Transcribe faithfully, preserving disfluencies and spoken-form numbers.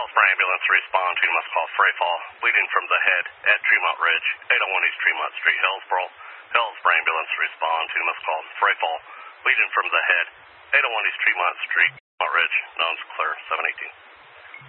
for ambulance to respond to must call Frey Fall, bleeding from the head at Tremont Ridge, eight oh one East Tremont Street, Hillsboro. Hills for ambulance to respond to must call Frey Fall, bleeding from the head, eight oh one East Tremont Street, Tremont Ridge, Nose clear, seven eighteen.